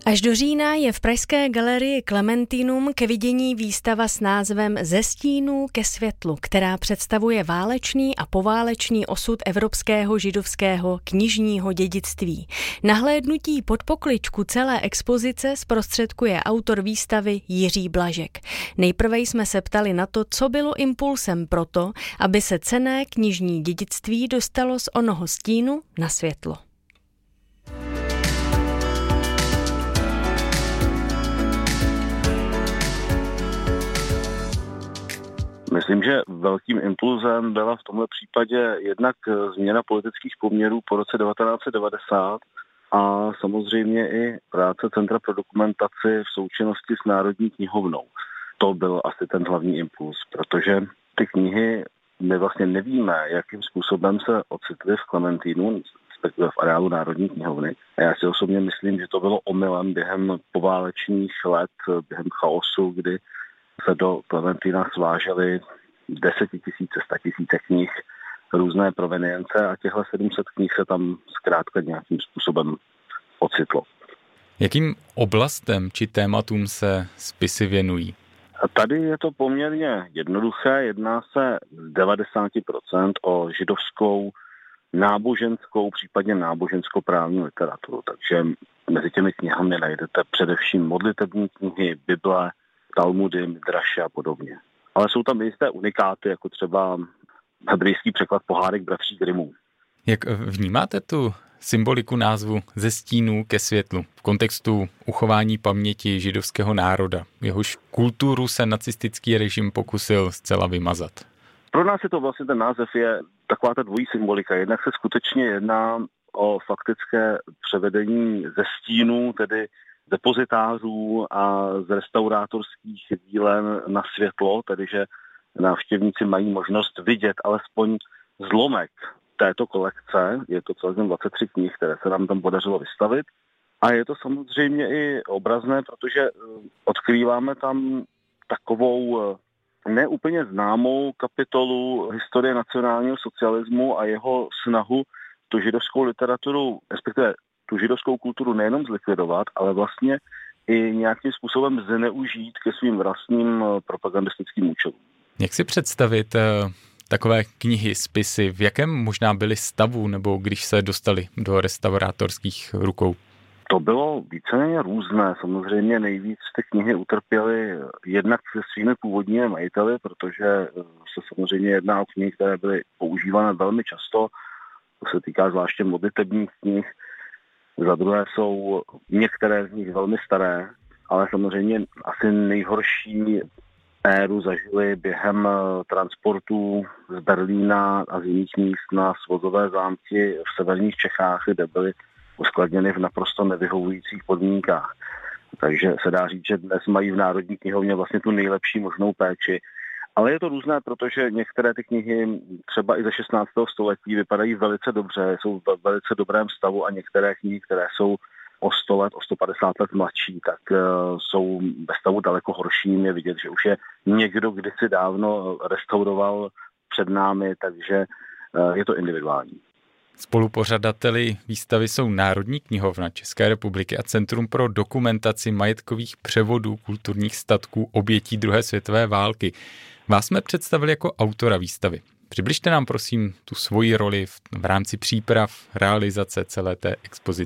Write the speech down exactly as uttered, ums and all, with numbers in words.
Až do října je v pražské galerii Klementinum ke vidění výstava s názvem Ze stínů ke světlu, která představuje válečný a poválečný osud evropského židovského knižního dědictví. Nahlédnutí pod pokličku celé expozice zprostředkuje autor výstavy Jiří Blažek. Nejprve jsme se ptali na to, co bylo impulsem pro to, aby se cenné knižní dědictví dostalo z onoho stínu na světlo. Myslím, že velkým impulzem byla v tomhle případě jednak změna politických poměrů po roce devatenáct set devadesát a samozřejmě i práce Centra pro dokumentaci v součinnosti s Národní knihovnou. To byl asi ten hlavní impuls, protože ty knihy my vlastně nevíme, jakým způsobem se ocitly v Klementínu, respektive v areálu Národní knihovny. A já si osobně myslím, že to bylo omylem během poválečných let, během chaosu, kdy se do Klementína svážely desetitisíce, statisíce knih, různé provenience a těchto sedm set knih se tam zkrátka nějakým způsobem ocitlo. Jakým oblastem či tématům se spisy věnují? A tady je to poměrně jednoduché. Jedná se z devadesát procent o židovskou náboženskou, případně nábožensko-právní literaturu. Takže mezi těmi knihami najdete především modlitební knihy, Bible, Talmudy, Midraše a podobně. Ale jsou tam jisté unikáty, jako třeba hebrejský překlad Pohádek bratří Grimmů. Jak vnímáte tu symboliku názvu Ze stínů ke světlu v kontextu uchování paměti židovského národa? Jehož kulturu se nacistický režim pokusil zcela vymazat. Pro nás je to vlastně ten název je taková ta dvojí symbolika. Jednak se skutečně jedná o faktické převedení ze stínů, tedy depozitářů a z restaurátorských dílen na světlo, tedy že návštěvníci mají možnost vidět alespoň zlomek této kolekce. Je to celkem dvacet tři knih, které se nám tam podařilo vystavit. A je to samozřejmě i obrazné, protože odkrýváme tam takovou neúplně známou kapitolu historie nacionálního socialismu a jeho snahu tu židovskou literaturu, respektive tu židovskou kulturu nejenom zlikvidovat, ale vlastně i nějakým způsobem zneužít ke svým vlastním propagandistickým účelům. Jak si představit uh, takové knihy, spisy, v jakém možná byly stavu, nebo když se dostali do restaurátorských rukou? To bylo víceméně různé. Samozřejmě nejvíc ty knihy utrpěly jednak se svými původními majiteli, protože se samozřejmě jedná o knihy, které byly používané velmi často. To se týká zvláště modlitebních knih. Za druhé jsou některé z nich velmi staré, ale samozřejmě asi nejhorší éru zažili během transportů z Berlína a z jiných míst na svozové zámky v severních Čechách, kde byly uskladněny v naprosto nevyhovujících podmínkách. Takže se dá říct, že dnes mají v Národní knihovně vlastně tu nejlepší možnou péči. Ale je to různé, protože některé ty knihy třeba i ze šestnáctého století vypadají velice dobře, jsou v velice dobrém stavu a některé knihy, které jsou o sto let, o sto padesát let mladší, tak uh, jsou ve stavu daleko horším. Je vidět, že už je někdo kdysi dávno restauroval před námi, takže uh, je to individuální. Spolupořadateli výstavy jsou Národní knihovna České republiky a Centrum pro dokumentaci majetkových převodů kulturních statků obětí druhé světové války. Vás jsme představili jako autora výstavy. Přibližte nám prosím tu svoji roli v, v rámci příprav, realizace celé té expozice.